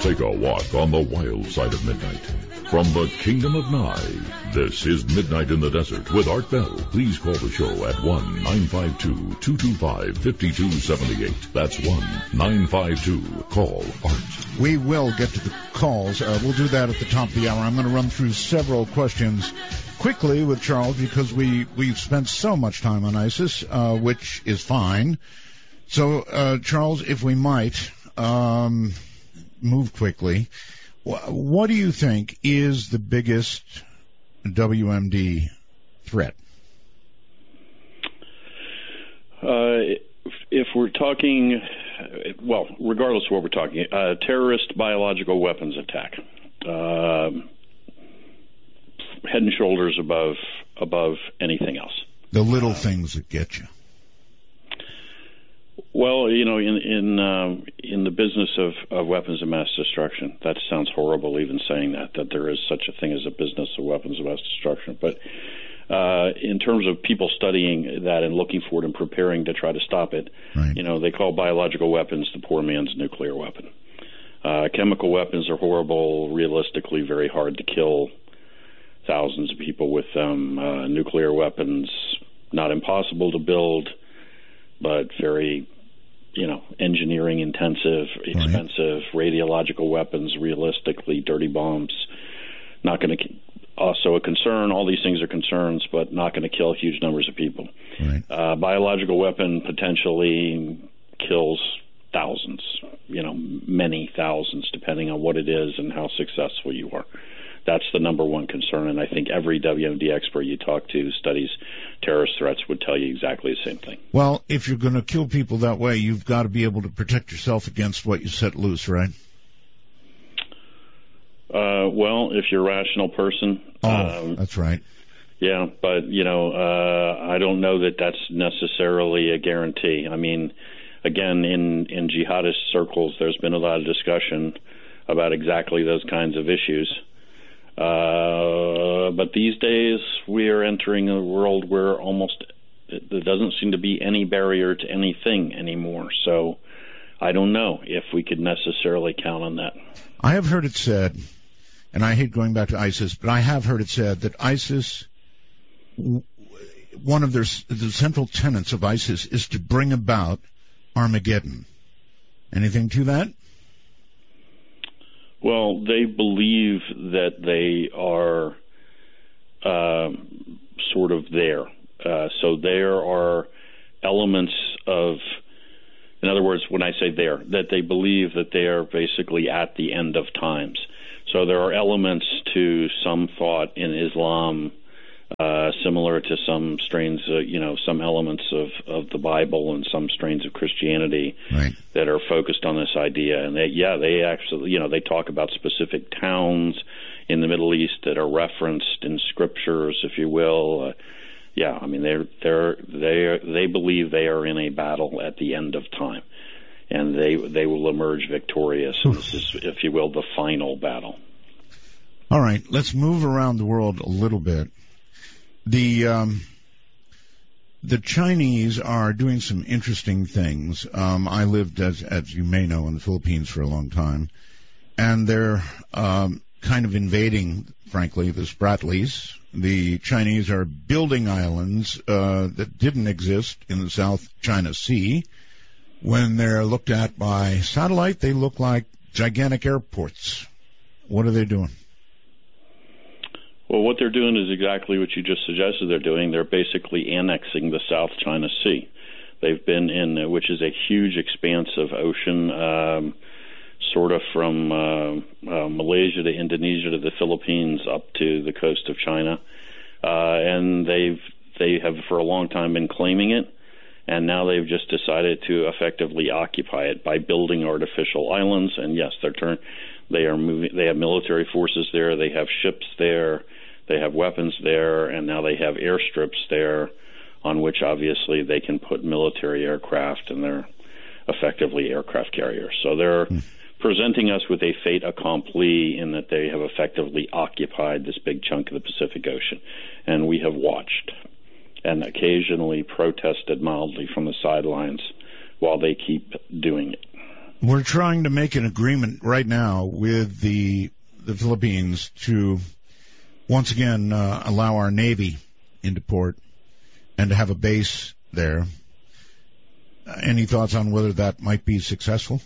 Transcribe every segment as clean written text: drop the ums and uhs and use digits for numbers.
Take a walk on the wild side of midnight. From the Kingdom of Nye, this is Midnight in the Desert with Art Bell. Please call the show at 1-952-225-5278. That's 1-952-CALL-ART. We will get to the calls. We'll do that at the top of the hour. I'm going to run through several questions quickly with Charles because we've spent so much time on ISIS, which is fine. So, Charles, if we might move quickly, what do you think is the biggest WMD threat? If we're talking, well, regardless of what we're talking, terrorist biological weapons attack, head and shoulders above anything else. The little things that get you. Well, you know, in the business of weapons of mass destruction, that sounds horrible even saying that there is such a thing as a business of weapons of mass destruction. But in terms of people studying that and looking for it and preparing to try to stop it, right. You know, they call biological weapons the poor man's nuclear weapon. Chemical weapons are horrible, realistically very hard to kill thousands of people with them. Nuclear weapons, not impossible to build, but very, you know, engineering intensive, expensive. Right. Radiological weapons, realistically, dirty bombs, not going to. Also a concern. All these things are concerns, but not going to kill huge numbers of people. Right. Biological weapon potentially kills thousands. You know, many thousands, depending on what it is and how successful you are. That's the number one concern, and I think every WMD expert you talk to who studies terrorist threats would tell you exactly the same thing. Well, if you're going to kill people that way, you've got to be able to protect yourself against what you set loose, right? Well, if you're a rational person. That's right. Yeah, but, you know, I don't know that that's necessarily a guarantee. I mean, again, in jihadist circles, there's been a lot of discussion about exactly those kinds of issues. But these days we are entering a world where there doesn't seem to be any barrier to anything anymore. So I don't know if we could necessarily count on that. I have heard it said, and I hate going back to ISIS, but I have heard it said that ISIS, one of the central tenets of ISIS is to bring about Armageddon. Anything to that? Well, they believe that they are sort of there. So there are elements of, in other words, when I say there, that they believe that they are basically at the end of times. So there are elements to some thought in Islam, similar to some strains, some elements of the Bible and some strains of Christianity, right, that are focused on this idea. And they actually, they talk about specific towns in the Middle East that are referenced in scriptures, if you will. I mean, they believe they are in a battle at the end of time, and they will emerge victorious. And this is, if you will, the final battle. All right, let's move around the world a little bit. The Chinese are doing some interesting things. I lived, as you may know, in the Philippines for a long time, and they're kind of invading, frankly, the Spratlys. The Chinese are building islands that didn't exist in the South China Sea. When they're looked at by satellite, they look like gigantic airports. What are they doing? Well, what they're doing is exactly what you just suggested they're doing. They're basically annexing the South China Sea. They've been in, which is a huge expanse of ocean, sort of from Malaysia to Indonesia to the Philippines up to the coast of China. And they have for a long time been claiming it, and now they've just decided to effectively occupy it by building artificial islands. And yes, they are moving. They have military forces there. They have ships there. They have weapons there, and now they have airstrips there, on which obviously they can put military aircraft, and they're effectively aircraft carriers. So they're presenting us with a fait accompli in that they have effectively occupied this big chunk of the Pacific Ocean, and we have watched and occasionally protested mildly from the sidelines while they keep doing it. We're trying to make an agreement right now with the Philippines to once again allow our Navy into port and to have a base there. Any thoughts on whether that might be successful?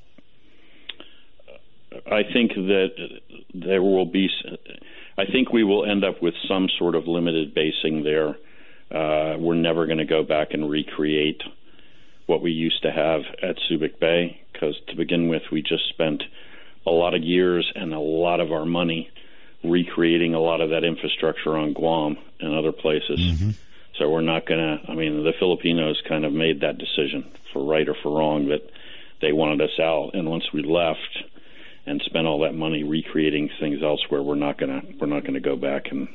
I think that there will be. I think we will end up with some sort of limited basing there. We're never going to go back and recreate what we used to have at Subic Bay, because to begin with, we just spent a lot of years and a lot of our money recreating a lot of that infrastructure on Guam and other places. Mm-hmm. So we're not going to, the Filipinos kind of made that decision, for right or for wrong, that they wanted us out. And once we left and spent all that money recreating things elsewhere, we're not going to go back and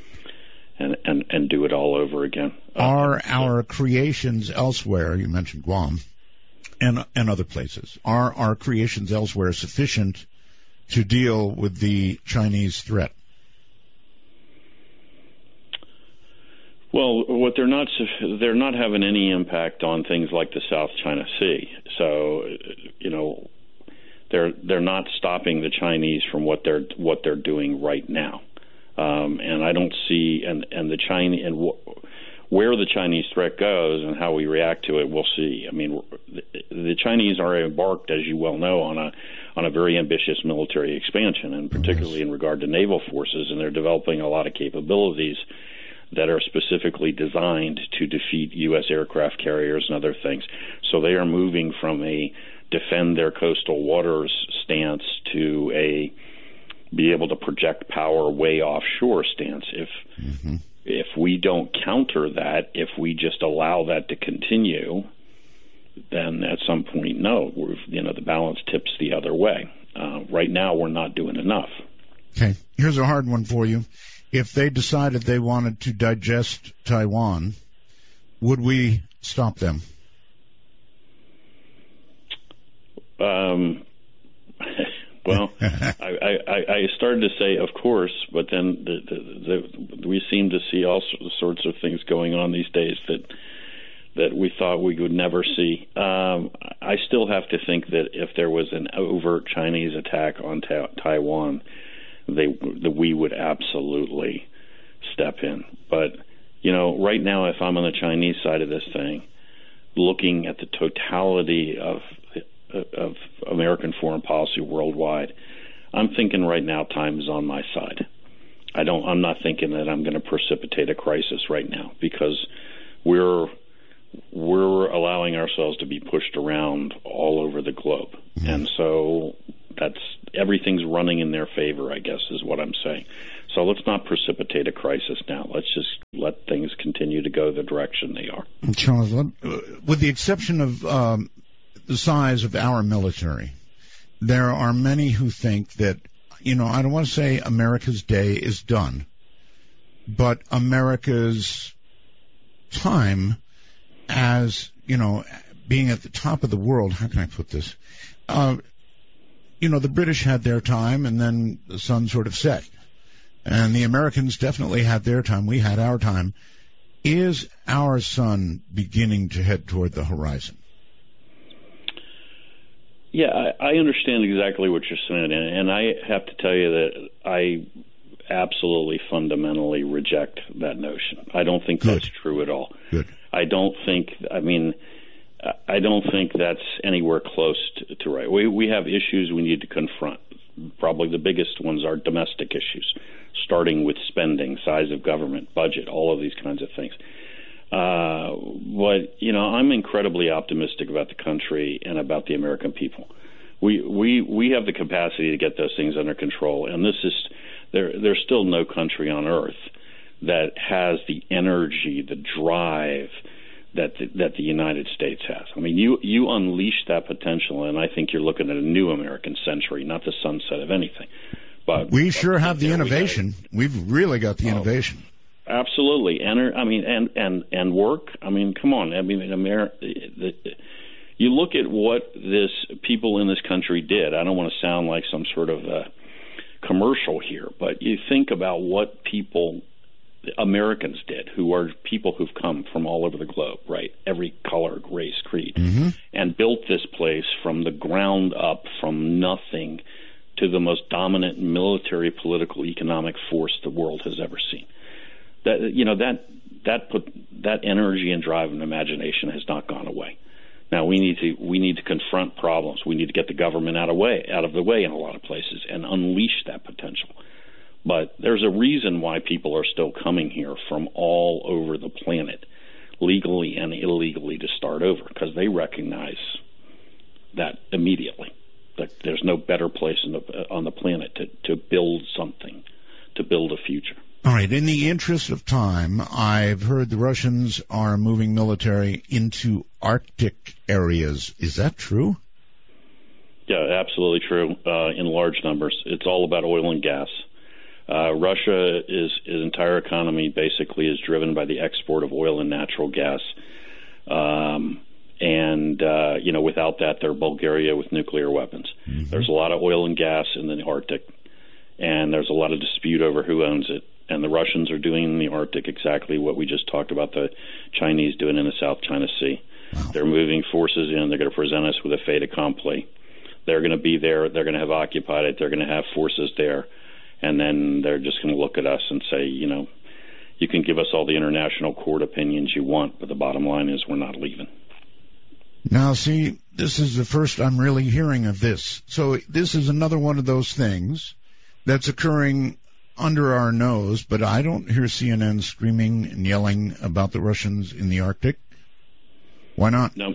do it all over again. Are our creations elsewhere, you mentioned Guam, and other places, are our creations elsewhere sufficient to deal with the Chinese threat? Well, what they're not having any impact on things like the South China Sea. So, they're not stopping the Chinese from what they're doing right now. And I don't see the Chinese and where the Chinese threat goes and how we react to it, we'll see. The Chinese are embarked, as you well know, on a very ambitious military expansion, and particularly in regard to naval forces, and they're developing a lot of capabilities that are specifically designed to defeat U.S. aircraft carriers and other things. So they are moving from a defend their coastal waters stance to a be able to project power way offshore stance. If we don't counter that, if we just allow that to continue, then at some point, the balance tips the other way. Right now, we're not doing enough. Okay, here's a hard one for you. If they decided they wanted to digest Taiwan, would we stop them? Well, I started to say, of course, but then we seem to see all sorts of things going on these days that we thought we would never see. I still have to think that if there was an overt Chinese attack on Taiwan, we would absolutely step in. But, right now, if I'm on the Chinese side of this thing, looking at the totality of American foreign policy worldwide, I'm thinking right now time is on my side. I'm not thinking that I'm going to precipitate a crisis right now, because we're allowing ourselves to be pushed around all over the globe. Mm-hmm. And so everything's running in their favor, I guess, is what I'm saying. So let's not precipitate a crisis now. Let's just let things continue to go the direction they are. Charles, with the exception of the size of our military, there are many who think that, I don't want to say America's day is done, but America's time as, being at the top of the world, how can I put this? The British had their time, and then the sun sort of set. And the Americans definitely had their time. We had our time. Is our sun beginning to head toward the horizon? Yeah, I understand exactly what you're saying, and I have to tell you that I absolutely fundamentally reject that notion. I don't think that's true at all. Good. I don't think that's anywhere close to right. We have issues we need to confront. Probably the biggest ones are domestic issues, starting with spending, size of government, budget, all of these kinds of things. But, I'm incredibly optimistic about the country and about the American people. We have the capacity to get those things under control, and there's still no country on earth that has the energy, the drive that the United States has. You unleash that potential, and I think you're looking at a new American century, not the sunset of anything. But we sure have the innovation. We've really got the innovation. Absolutely, and work. Come on. You look at what people in this country did. I don't want to sound like some sort of commercial here, but you think about what people Americans did, who are people who've come from all over the globe, right? Every color, race, creed, and built this place from the ground up, from nothing to the most dominant military, political, economic force the world has ever seen. That energy and drive and imagination has not gone away. Now we need to confront problems. We need to get the government out of the way in a lot of places and unleash that potential. But there's a reason why people are still coming here from all over the planet, legally and illegally, to start over, because they recognize that immediately, that there's no better place on the planet to build something, to build a future. All right. In the interest of time, I've heard the Russians are moving military into Arctic areas. Is that true? Yeah, absolutely true. In large numbers, it's all about oil and gas. Russia his entire economy basically is driven by the export of oil and natural gas. Without that, they're Bulgaria with nuclear weapons. Mm-hmm. There's a lot of oil and gas in the Arctic, and there's a lot of dispute over who owns it. And the Russians are doing in the Arctic exactly what we just talked about the Chinese doing in the South China Sea. Wow. They're moving forces in. They're going to present us with a fait accompli. They're going to be there. They're going to have occupied it. They're going to have forces there. And then they're just going to look at us and say, you can give us all the international court opinions you want, but the bottom line is we're not leaving. Now, see, this is the first I'm really hearing of this. So this is another one of those things that's occurring under our nose, but I don't hear CNN screaming and yelling about the Russians in the Arctic. Why not? No.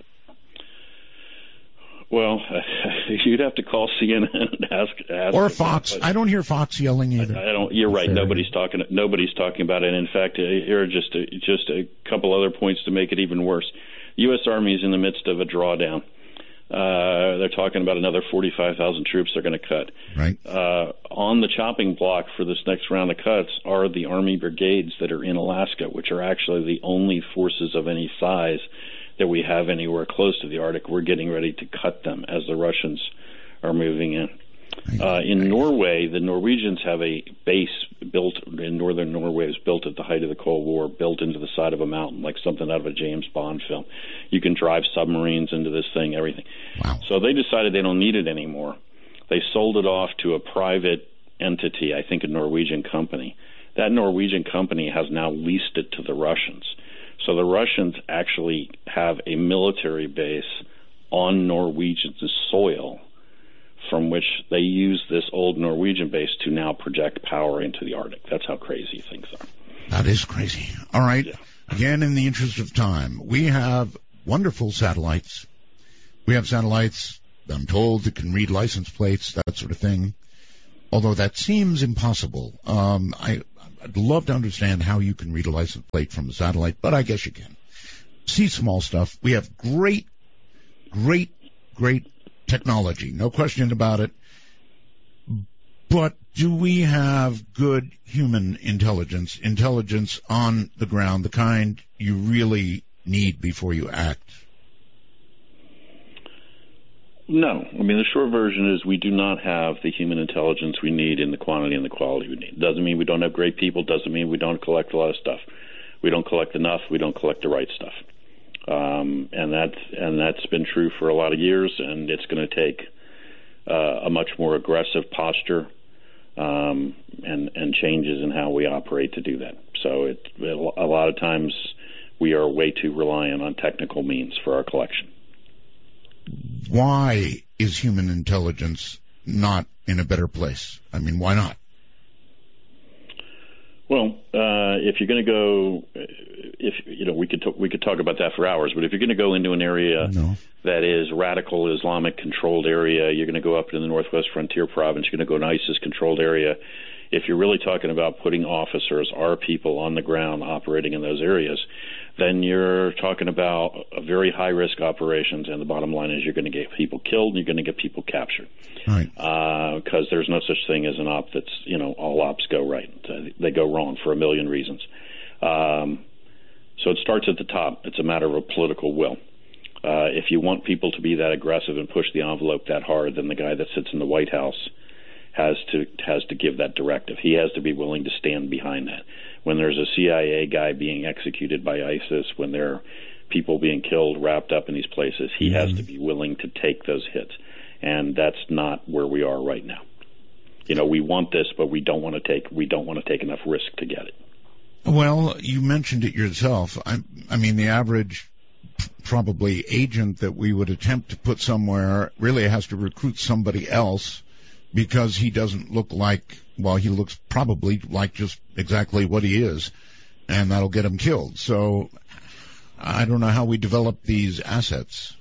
Well, you'd have to call CNN and ask. Or Fox. I don't hear Fox yelling either. I don't. You're right. Nobody's talking about it. In fact, here are just a couple other points to make it even worse. U.S. Army is in the midst of a drawdown. They're talking about another 45,000 troops they're going to cut. Right. On the chopping block for this next round of cuts are the Army brigades that are in Alaska, which are actually the only forces of any size that we have anywhere close to the Arctic. We're getting ready to cut them as the Russians are moving in. In Norway, the Norwegians have a base built in northern Norway. It was built at the height of the Cold War, built into the side of a mountain, like something out of a James Bond film. You can drive submarines into this thing, everything. Wow. So they decided they don't need it anymore. They sold it off to a private entity, I think a Norwegian company. That Norwegian company has now leased it to the Russians. So the Russians actually have a military base on Norwegian soil from which they use this old Norwegian base to now project power into the Arctic. That's how crazy things are. That is crazy. All right. Yeah. Again, in the interest of time, we have wonderful satellites. We have satellites, I'm told, that can read license plates, that sort of thing, although that seems impossible. I'd love to understand how you can read a license plate from a satellite, but I guess you can. See small stuff. We have great technology, no question about it. But do we have good human intelligence on the ground, the kind you really need before you act? No. I mean, the short version is we do not have the human intelligence we need in the quantity and the quality we need. Doesn't mean we don't have great people. Doesn't mean we don't collect a lot of stuff. We don't collect enough. We don't collect the right stuff. And that's been true for a lot of years, and it's going to take a much more aggressive posture and changes in how we operate to do that. So a lot of times we are way too reliant on technical means for our collection. Why is human intelligence not in a better place? I mean, why not? Well, if you're going to go, we could talk about that for hours. But if you're going to go into an area that is radical Islamic controlled area, you're going to go up to the Northwest Frontier Province. You're going to go to an ISIS controlled area. If you're really talking about putting officers, our people on the ground operating in those areas, then you're talking about very high-risk operations, and the bottom line is you're going to get people killed and you're going to get people captured. Right. Because there's no such thing as an op that's, all ops go right. They go wrong for a million reasons. So it starts at the top. It's a matter of political will. If you want people to be that aggressive and push the envelope that hard, then the guy that sits in the White House has to give that directive. He has to be willing to stand behind that. When there's a CIA guy being executed by ISIS, when there are people being killed, wrapped up in these places, he has to be willing to take those hits. And that's not where we are right now. You know, we want this, but we don't want to take enough risk to get it. Well, you mentioned it yourself. I mean, the average probably agent that we would attempt to put somewhere really has to recruit somebody else because he doesn't look like, well, he looks probably like just exactly what he is, and that'll get him killed. So I don't know how we develop these assets.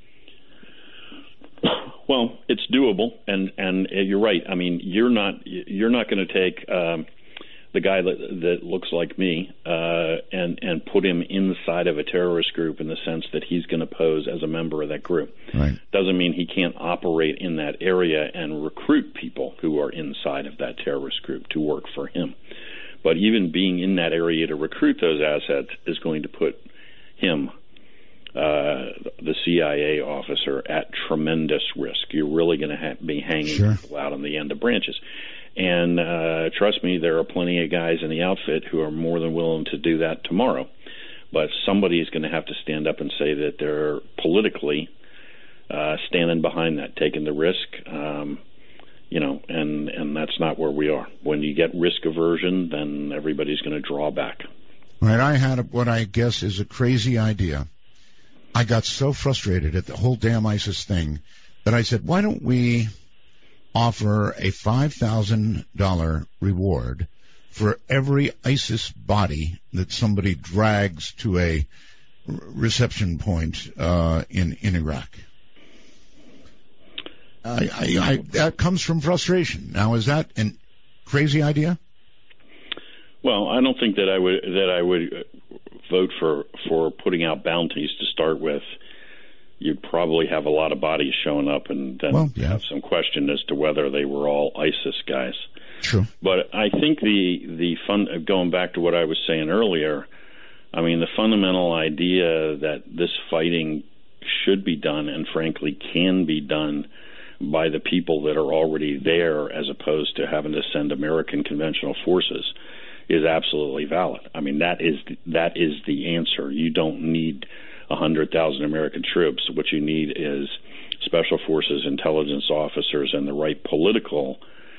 Well, it's doable, and you're right. I mean, you're not going to take the guy that looks like me and put him inside of a terrorist group in the sense that he's going to pose as a member of that group. Right. Doesn't mean he can't operate in that area and recruit people who are inside of that terrorist group to work for him. But even being in that area to recruit those assets is going to put him, the CIA officer, at tremendous risk. You're really going to be hanging people out on the end of branches. And trust me, there are plenty of guys in the outfit who are more than willing to do that tomorrow. But somebody is going to have to stand up and say that they're politically standing behind that, taking the risk, and that's not where we are. When you get risk aversion, then everybody's going to draw back. Right. I had what I guess is a crazy idea. I got so frustrated at the whole damn ISIS thing that I said, why don't we offer a $5,000 reward for every ISIS body that somebody drags to a reception point in Iraq. That comes from frustration. Now, is that a crazy idea? Well, I don't think that I would vote for putting out bounties to start with. You'd probably have a lot of bodies showing up, and then have some question as to whether they were all ISIS guys. True. But I think going back to what I was saying earlier, I mean, the fundamental idea that this fighting should be done, and frankly can be done, by the people that are already there, as opposed to having to send American conventional forces, is absolutely valid. I mean, that is the answer. You don't need 100,000 American troops. What you need is special forces, intelligence officers, and the right political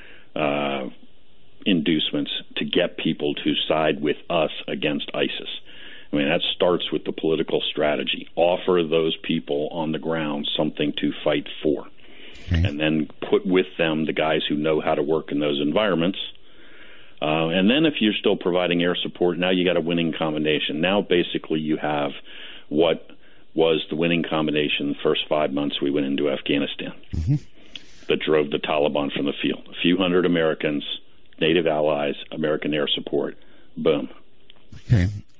inducements to get people to side with us against ISIS. I mean, that starts with the political strategy. Offer those people on the ground something to fight for. Okay. And then put with them the guys who know how to work in those environments. And then if you're still providing air support, now you got a winning combination. Now basically you have what was the winning combination the first 5 months we went into Afghanistan that drove the Taliban from the field. A few hundred Americans, native allies, American air support, boom. Okay.